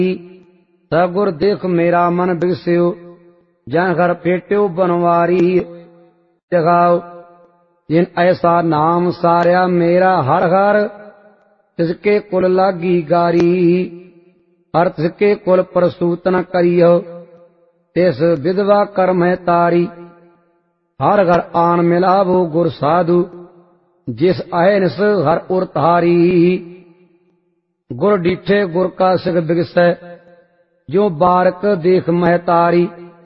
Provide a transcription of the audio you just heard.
सगुर देख मेरा मन बिगस्यो जन घर पेट्यो बनवारी। जगाओ जिन ऐसा नाम सारिया मेरा हर हर तिसके कुल लागी गारी। हर तिसके कुल प्रसूत न करियो तिस विधवा कर मैं तारी। हर घर आन मिलावो गुर साधु जिस अहनिस हर उर तारी। गुर डीठे गुर का सिख बिगसै जो बारक देख महतारी।